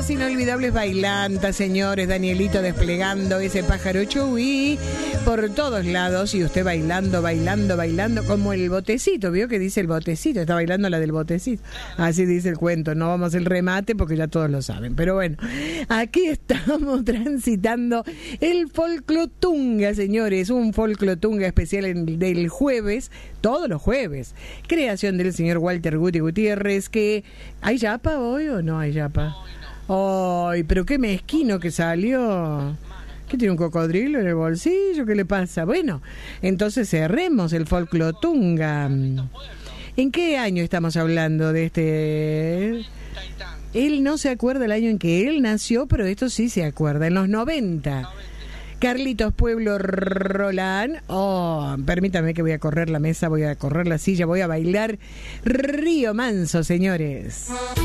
las inolvidables bailantas, señores. Danielito desplegando ese pájaro chubí por todos lados y usted bailando, como el botecito. ¿Vio que dice el botecito? Está bailando la del botecito. Así dice el cuento. No vamos al remate porque ya todos lo saben. Pero bueno, aquí estamos transitando el folclotunga, señores. Un folclotunga especial del jueves, todos los jueves. Creación del señor Walter Guti Gutiérrez. Que ¿hay yapa hoy o no hay yapa? Ay, pero qué mezquino que salió. ¿Qué tiene, un cocodrilo en el bolsillo? ¿Qué le pasa? Bueno, entonces cerremos el folclotunga. ¿En qué año estamos hablando de este? Él no se acuerda el año en que él nació, pero esto sí se acuerda, en los 90. Carlitos Pueblo Rolán. Oh, permítame que voy a correr la mesa, voy a correr la silla, voy a bailar Río Manso, señores.